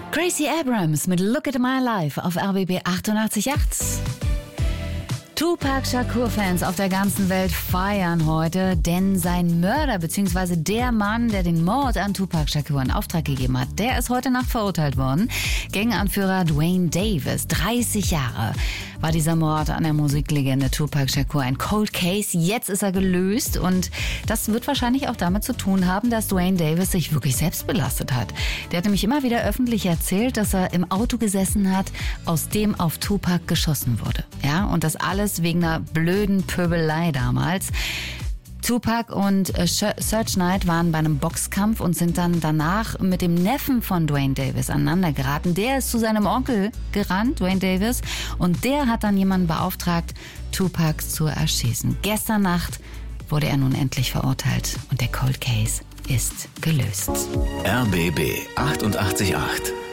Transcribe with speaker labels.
Speaker 1: Gracie Abrams mit Look at My Life auf RBB 88.8. Tupac Shakur-Fans auf der ganzen Welt feiern heute, denn sein Mörder bzw. der Mann, der den Mord an Tupac Shakur in Auftrag gegeben hat, der ist heute Nacht verurteilt worden. Ganganführer Duane Davis, 30 Jahre, war dieser Mord an der Musiklegende Tupac Shakur ein Cold Case. Jetzt ist er gelöst und das wird wahrscheinlich auch damit zu tun haben, dass Duane Davis sich wirklich selbst belastet hat. Der hat nämlich immer wieder öffentlich erzählt, dass er im Auto gesessen hat, aus dem auf Tupac geschossen wurde. Ja, und das alles wegen einer blöden Pöbelei damals. Tupac und Suge Knight waren bei einem Boxkampf und sind dann danach mit dem Neffen von Duane Davis aneinander geraten. Der ist zu seinem Onkel gerannt, Duane Davis, und der hat dann jemanden beauftragt, Tupac zu erschießen. Gestern Nacht wurde er nun endlich verurteilt und der Cold Case ist gelöst.
Speaker 2: RBB 88.8